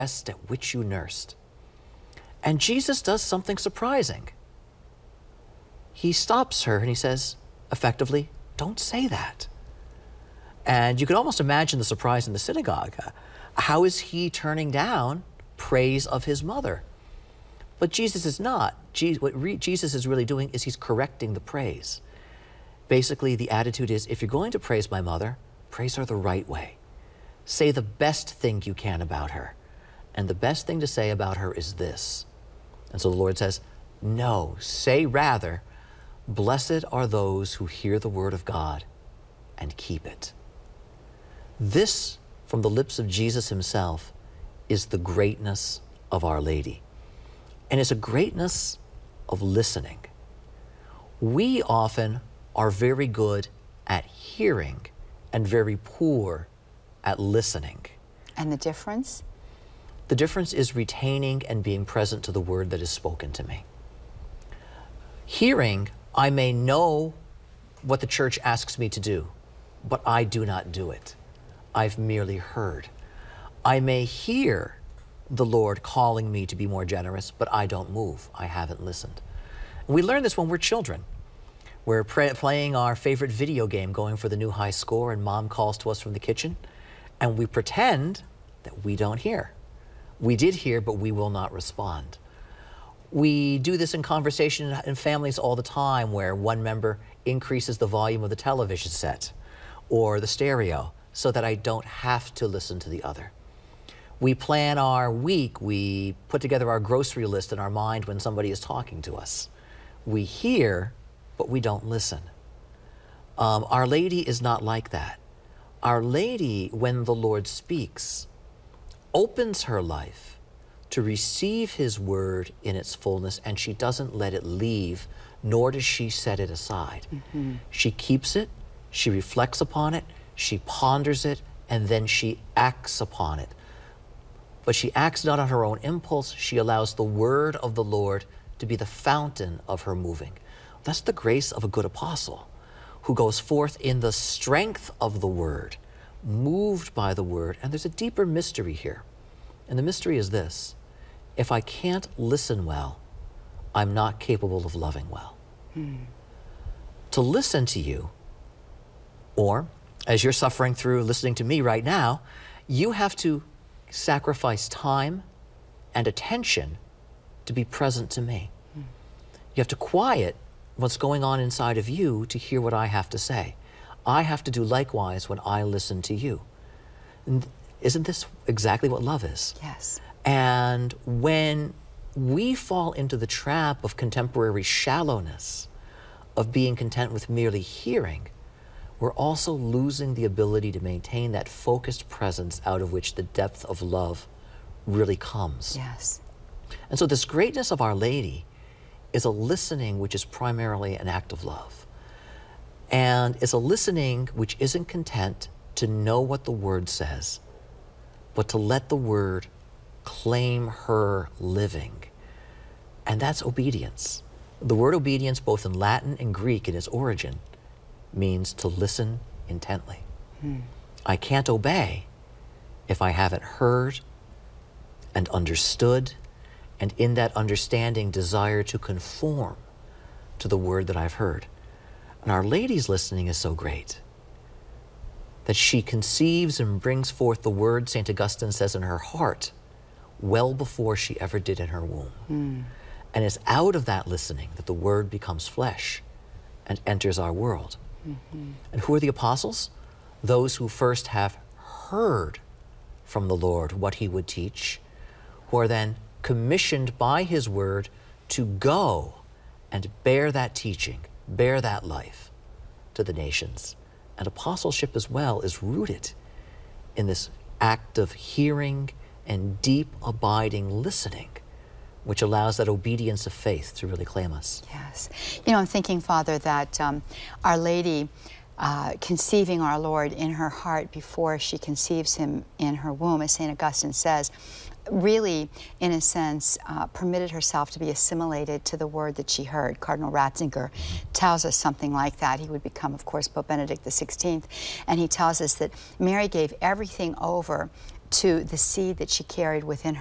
breast at which you nursed. And Jesus does something surprising. He stops her and he says, effectively, don't say that. And you can almost imagine the surprise in the synagogue. How is he turning down praise of his mother? But Jesus is not. What Jesus is really doing is he's correcting the praise. Basically, the attitude is, if you're going to praise my mother, praise her the right way. Say the best thing you can about her. And the best thing to say about her is this. And so the Lord says, no, say rather, blessed are those who hear the word of God and keep it. This, from the lips of Jesus himself, is the greatness of Our Lady. And it's a greatness of listening. We often are very good at hearing and very poor at listening. And the difference? The difference is retaining and being present to the word that is spoken to me. Hearing, I may know what the church asks me to do, but I do not do it. I've merely heard. I may hear the Lord calling me to be more generous, but I don't move. I haven't listened. And we learn this when we're children. We're playing our favorite video game, going for the new high score, and mom calls to us from the kitchen, and we pretend that we don't hear. We did hear, but we will not respond. We do this in conversation in families all the time, where one member increases the volume of the television set or the stereo so that I don't have to listen to the other. We plan our week. We put together our grocery list in our mind when somebody is talking to us. We hear, but we don't listen. Our Lady is not like that. Our Lady, when the Lord speaks, opens her life to receive his word in its fullness, and she doesn't let it leave, nor does she set it aside. Mm-hmm. She keeps it, she reflects upon it, she ponders it, and then she acts upon it. But she acts not on her own impulse. She allows the word of the Lord to be the fountain of her moving. That's the grace of a good apostle, who goes forth in the strength of the word, moved by the word. And there's a deeper mystery here. And the mystery is this: if I can't listen well, I'm not capable of loving well. To listen to you, or as you're suffering through listening to me right now, you have to sacrifice time and attention to be present to me. You have to quiet what's going on inside of you to hear what I have to say. I have to do likewise when I listen to you. And isn't this exactly what love is? Yes. And when we fall into the trap of contemporary shallowness, of being content with merely hearing, we're also losing the ability to maintain that focused presence out of which the depth of love really comes. Yes. And so this greatness of Our Lady is a listening which is primarily an act of love. And it's a listening which isn't content to know what the word says, but to let the word claim her living. And that's obedience. The word obedience, both in Latin and Greek in its origin, means to listen intently. I can't obey if I haven't heard and understood, and in that understanding desire to conform to the word that I've heard. And Our Lady's listening is so great that she conceives and brings forth the word, St. Augustine says, in her heart well before she ever did in her womb. And it's out of that listening that the word becomes flesh and enters our world. And who are the apostles? Those who first have heard from the Lord what he would teach, who are then commissioned by his word to go and bear that teaching, bear that life to the nations. And apostleship as well is rooted in this act of hearing and deep abiding listening, which allows that obedience of faith to really claim us. Yes. You know, I'm thinking, Father, that Our Lady conceiving our Lord in her heart before she conceives him in her womb, as St. Augustine says, really, in a sense, permitted herself to be assimilated to the word that she heard. Cardinal Ratzinger tells us something like that. He would become, of course, Pope Benedict XVI, and he tells us that Mary gave everything over to the seed that she carried within